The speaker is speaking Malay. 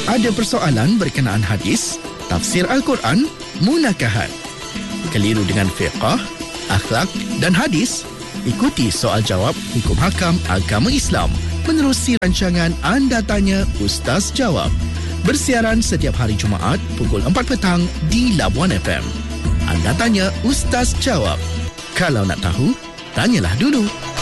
Ada persoalan berkenaan hadis, tafsir Al-Quran, munakahat, keliru dengan fiqh, akhlak dan hadis? Ikuti soal jawab hukum hakam agama Islam menerusi rancangan Anda Tanya Ustaz Jawab. Bersiaran setiap hari Jumaat pukul 4 petang di Labuan FM. Anda Tanya Ustaz Jawab. Kalau nak tahu, tanyalah dulu.